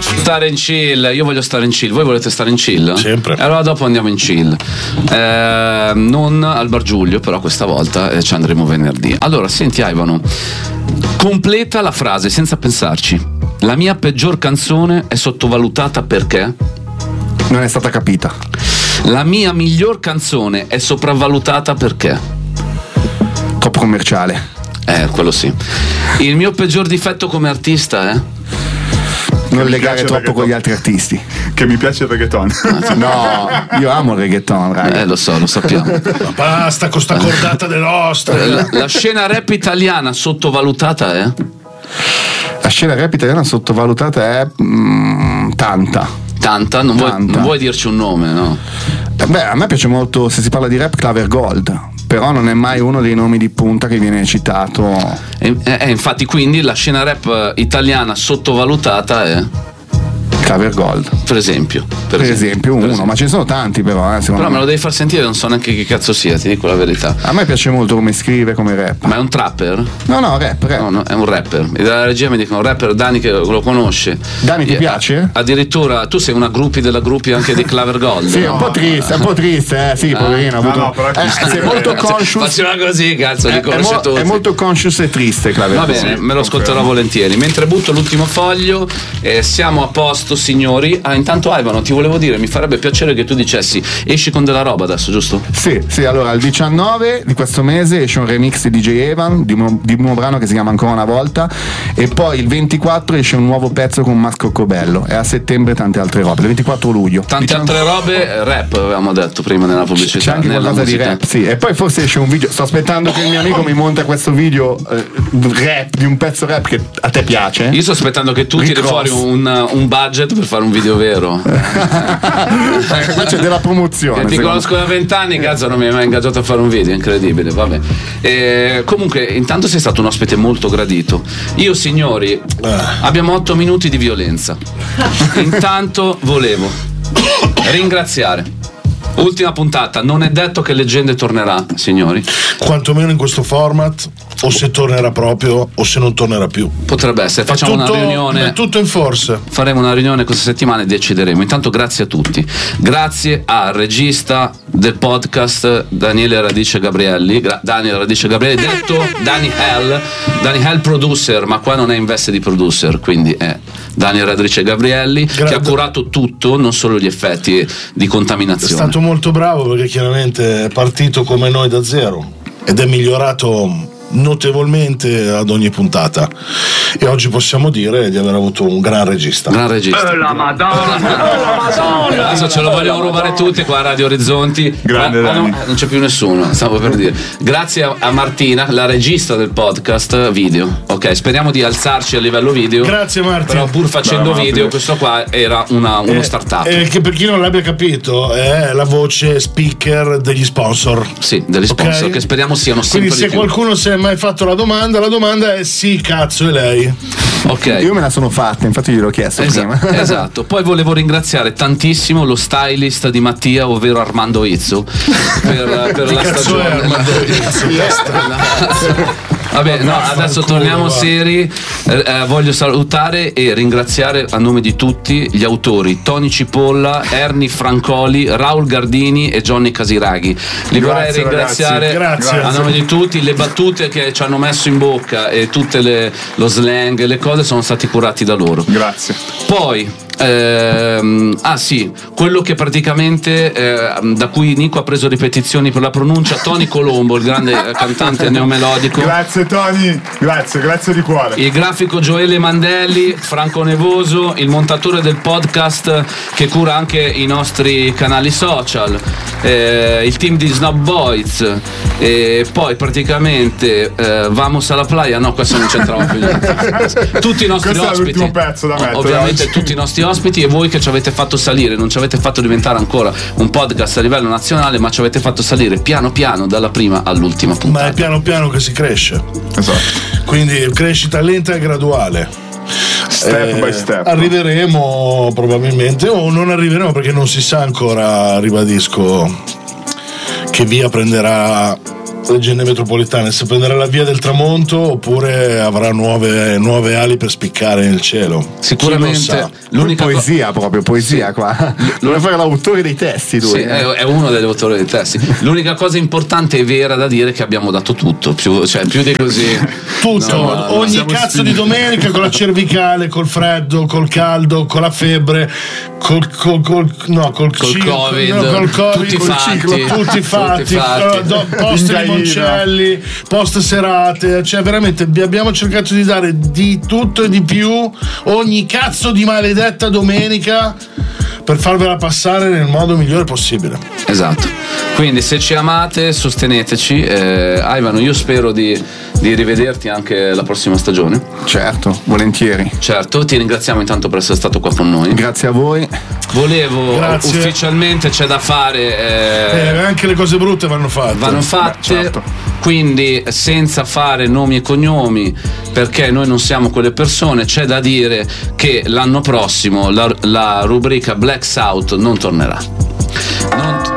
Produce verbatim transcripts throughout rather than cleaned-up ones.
Stare in chill, io voglio stare in chill. Voi volete stare in chill? Sempre. Allora dopo andiamo in chill. Eh, non al Bar Giulio, però questa volta eh, ci andremo venerdì. Allora, senti Ivano, completa la frase senza pensarci. La mia peggior canzone è sottovalutata perché? Non è stata capita. La mia miglior canzone è sopravvalutata perché? Troppo commerciale. Eh, quello sì. Il mio peggior difetto come artista è? Non legare troppo con gli altri artisti. Che mi piace il reggaeton. No, io amo il reggaeton, raga. Eh, lo so, lo sappiamo. Ma basta con sta cordata delle nostre. La, la scena rap italiana sottovalutata è? La scena rap italiana sottovalutata è mm, tanta. Tanta? Non, Tanta. Vuoi, non vuoi dirci un nome, no? Eh, Beh, a me piace molto, se si parla di rap, Claver Gold, però non è mai uno dei nomi di punta che viene citato. E, e, infatti, quindi la scena rap italiana sottovalutata è? Claver Gold, Per esempio. Per, per esempio, uno, per esempio. ma ce ne sono tanti però, eh, secondo Però me me. lo devi far sentire, non so neanche che cazzo sia, ti dico la verità. A me piace molto come scrive, come rap. Ma è un trapper? No, no, rap, rap. No, no, è un rapper. E dalla regia mi dicono rapper Dani che lo conosce. Dani, ti E- piace? Addirittura tu sei una groupie della groupie anche di Claver Gold. Sì, è un po' triste, è un po' triste, eh, sì, poverino. ha no, avuto- no, però eh, sei molto conscious. Faceva così, cazzo, li È, è, conosce mo- tutti. è molto conscious e triste, Claver Va Gold. bene, me lo ascolterò volentieri. Mentre butto l'ultimo foglio, eh, siamo a posto, signori. Ah, intanto Ivano, ti volevo dire, mi farebbe piacere che tu dicessi esci con della roba adesso, giusto? Sì, sì, allora il diciannove di questo mese esce un remix di D J Evan di un, di un nuovo brano che si chiama Ancora una volta, e poi il ventiquattro esce un nuovo pezzo con Masco Cobello, e a settembre tante altre robe, il ventiquattro luglio. Tante Diciamo- altre robe, eh, rap avevamo detto prima nella pubblicità. C'è anche nella qualcosa di musica. rap, sì. E poi forse esce un video. Sto aspettando che il mio amico mi monta questo video eh, rap di un pezzo rap che a te piace. Io sto aspettando che tu tiri Rick fuori Ross. un, un budget per fare un video vero. Ecco, qua c'è della promozione. Che ti secondo conosco da vent'anni, cazzo, non mi hai mai ingaggiato a fare un video, incredibile, vabbè. E comunque, intanto sei stato un ospite molto gradito. Io, signori, abbiamo otto minuti di violenza. Intanto volevo ringraziare. Ultima puntata, non è detto che Leggende tornerà, signori. Quantomeno in questo format, o se tornerà proprio o se non tornerà più. Potrebbe essere, facciamo È tutto- una riunione. È tutto in forse. Faremo una riunione questa settimana e decideremo. Intanto grazie a tutti. Grazie al regista del podcast Daniele Radice Gabrielli. Gra- Daniel Radice Gabrielli, detto Dani Hell. Dani Hell producer, ma qua non è in veste di producer, quindi è Daniel Radice Gabrielli, che ha curato tutto, non solo gli effetti di È contaminazione. stato molto bravo perché chiaramente è partito come noi da zero ed è migliorato notevolmente ad ogni puntata, e oggi possiamo dire di aver avuto un gran regista. Gran regista. Oh, la Madonna! Oh, la Madonna! Adesso ce lo vogliono rubare tutti qua a Radio Orizzonti. Grande Ma- ah, Dani. no, non c'è più nessuno, stavo per dire. Grazie a, a Martina, la regista del podcast video. Ok, speriamo di alzarci a livello video. Grazie Marti. Però pur facendo Bravo, video, Marti. questo qua era una- uno startup. Eh, che per chi non l'abbia capito è la voce speaker degli sponsor. Sì, degli sponsor, Ok? che speriamo siano sempre Quindi se di più. qualcuno si è mai fatto la domanda, la domanda è sì, cazzo, è lei. Ok. me. Io me la sono fatta, infatti gliel'ho chiesto Esa- prima. esatto, poi volevo ringraziare tantissimo lo stylist di Mattia, ovvero Armando Izzo, per, per Che la cazzo è stagione. Armando Izzo? Vabbè, no, Vaffanculo, adesso torniamo va. seri. Eh, eh, voglio salutare e ringraziare a nome di tutti gli autori Tony Cipolla, Ernie Francoli, Raul Gardini e Johnny Casiraghi. Li vorrei Grazie, ringraziare ragazzi. Grazie. a nome di tutti. Le battute che ci hanno messo in bocca e tutte le, lo slang e le cose sono stati curati da loro. Grazie. Poi ehm, ah sì, quello che praticamente eh, da cui Nico ha preso ripetizioni per la pronuncia, Tony Colombo, il grande eh, cantante neomelodico. Grazie Tony, grazie, grazie di cuore. Il grafico Gioele Mandelli, Franco Nevoso, il montatore del podcast che cura anche i nostri canali social, eh, il team di Snob Boys, e poi praticamente eh, Vamos alla playa, no, questo non c'entrava più niente. Tutti i nostri Questo è ospiti, l'ultimo pezzo da mettere ovviamente oggi. tutti i nostri ospiti, e voi che ci avete fatto salire, non ci avete fatto diventare ancora un podcast a livello nazionale, ma ci avete fatto salire piano piano dalla prima all'ultima Ma puntata. è piano piano che si cresce. Esatto. Quindi crescita lenta e graduale. Step Eh, by step. Arriveremo probabilmente, o non arriveremo perché non si sa ancora, ribadisco, che via prenderà Leggende Metropolitane, se prenderà la via del tramonto oppure avrà nuove, nuove ali per spiccare nel cielo. Sicuramente l'unica poesia co- proprio poesia sì. Qua deve fare l'autore dei testi lui, sì, eh. è, è uno degli autori dei testi. L'unica cosa importante e vera da dire è che abbiamo dato tutto, più, cioè più di così tutto, no, no, ogni no, cazzo spinti. di domenica con la cervicale, col freddo, col caldo, con la febbre, col col, col no col, col ciclo, COVID, no, col COVID, tutti col fatti, ciclo, tutti fatti, tutti fatti. do, post limoncelli, post serate, cioè veramente vi abbiamo cercato di dare di tutto e di più ogni cazzo di maledetta domenica per farvela passare nel modo migliore possibile. Esatto. Quindi se ci amate sosteneteci. eh, Ivano, io spero di, di rivederti anche la prossima stagione. Certo, volentieri. Certo, ti ringraziamo intanto per essere stato qua con noi. Grazie a voi. Volevo Grazie. ufficialmente c'è da fare eh, Eh, anche le cose brutte vanno fatte. vanno fatte. Beh, certo. Quindi senza fare nomi e cognomi, perché noi non siamo quelle persone, c'è da dire che l'anno prossimo la, la rubrica Black South non tornerà. Non t-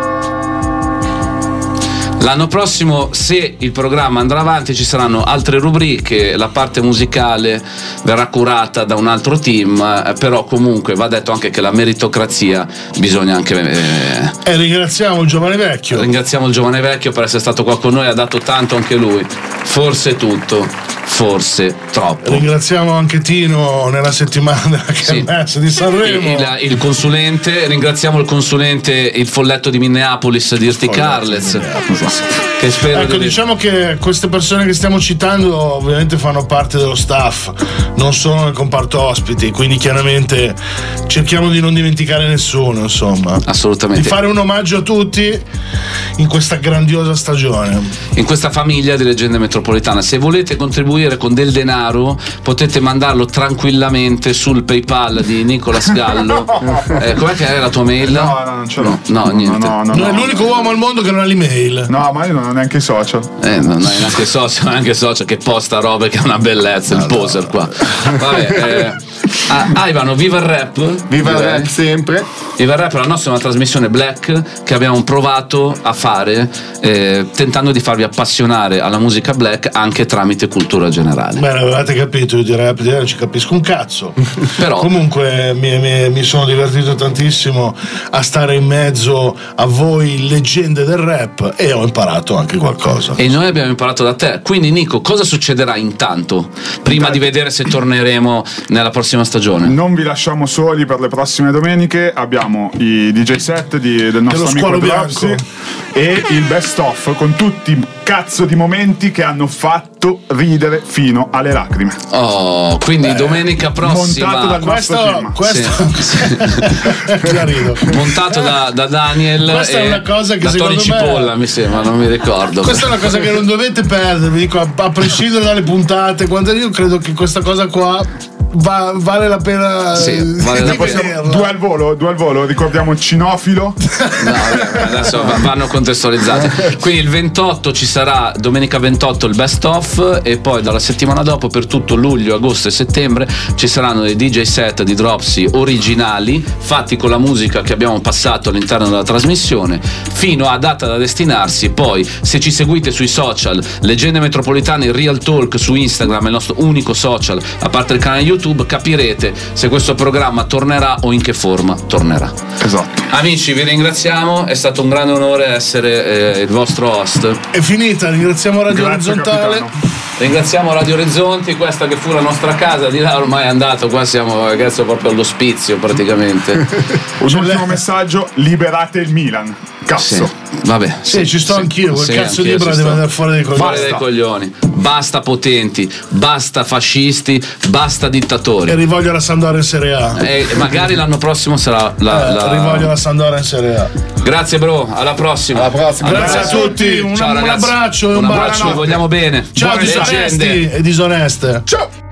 L'anno prossimo, se il programma andrà avanti, ci saranno altre rubriche, la parte musicale verrà curata da un altro team, eh, però comunque va detto anche che la meritocrazia bisogna anche... Eh, E ringraziamo il giovane vecchio. ringraziamo il giovane vecchio per essere stato qua con noi, ha dato tanto anche lui, forse tutto, forse troppo. Ringraziamo anche Tino nella settimana della Sì. kermesse di Sanremo. Il, il consulente, ringraziamo il consulente, il folletto di Minneapolis, Dirty Carles, che spero Ecco, di- diciamo che queste persone che stiamo citando ovviamente fanno parte dello staff, non sono nel comparto ospiti, quindi chiaramente cerchiamo di non dimenticare nessuno, insomma. assolutamente. Di fare un omaggio a tutti in questa grandiosa stagione. In questa famiglia di Leggende Metropolitana. Se volete contribuire con del denaro, potete mandarlo tranquillamente sul PayPal di Nicolas Gallo. eh, com'è che è la tua mail? No, no, non ce l'ho. No, no, niente. No, no, Non no. è l'unico uomo al mondo che non ha l'email. No, ma io non ho neanche i social. Eh, non hai neanche social, neanche social che posta robe che è una bellezza, il poser qua. Vabbè, eh, ah, Ivano, viva il rap. Viva il direi. rap sempre. Viva il rap, la nostra è una trasmissione black che abbiamo provato a fare eh, tentando di farvi appassionare alla musica black anche tramite cultura generale. Beh, avevate capito, io di rap di rap ci capisco un cazzo. Però Comunque mi, mi- mi sono divertito tantissimo a stare in mezzo a voi leggende del rap e ho imparato anche qualcosa. e noi abbiamo imparato da te. Quindi Nico, cosa succederà intanto? Prima di vedere se torneremo nella prossima stagione. Non vi lasciamo soli per le prossime domeniche. Abbiamo i D J set di- del nostro Dello amico Squalo Dropsy Bianco. e il best of con tutti i cazzo di momenti che hanno fatto ridere fino alle lacrime. Oh, quindi domenica prossima montato dal nostro team. Questo, questo già rido. montato da, da Daniel Questa e è una cosa che da Tony secondo me- Cipolla, mi sembra, non mi ricordo. Questa è una cosa che non dovete perdervi, dico, a, a prescindere dalle puntate, quando io credo che questa cosa qua va- vale la pena. Sì, eh, vale la di pena. vederla. Due al volo, due al volo, ricordiamo Cinofilo. No, vabbè, adesso va- vanno contestualizzati. Quindi il ventotto ci sarà, domenica ventotto, il best of, e poi dalla settimana dopo per tutto luglio, agosto e settembre ci saranno dei D J set di Dropsy originali fatti con la musica che abbiamo passato all'interno della trasmissione fino a data da destinarsi. Poi se ci seguite sui social, Leggende Metropolitane, Real Talk su Instagram è il nostro unico social a parte il canale YouTube, capirete se questo programma tornerà o in che forma tornerà. Esatto. Amici, vi ringraziamo, è stato un grande onore essere eh, il vostro host. È finita, ringraziamo Radio Grazie, Orizzontale. capitano. Ringraziamo Radio Orizzonti, questa che fu la nostra casa, di là ormai è andato, qua siamo adesso proprio all'ospizio praticamente. Un ultimo messaggio: liberate il Milan. Cazzo. Sì, vabbè. Sì, ci sto anch'io, quel cazzo di anch'io Ibra ci deve sto. andare fuori dai coglioni. Fuori dai coglioni. Basta potenti, basta fascisti, basta dittatori. E rivoglio la Sampdoria in Serie A. E magari l'anno prossimo sarà la, Eh, la... Rivoglio la Sampdoria in Serie A. Grazie bro, alla prossima. Alla prossima. Grazie a tutti, un, Ciao, un ragazzi. abbraccio e un, un abbraccio, vi bacio. vogliamo bene. Ciao Buone disonesti leggende. e disoneste. Ciao.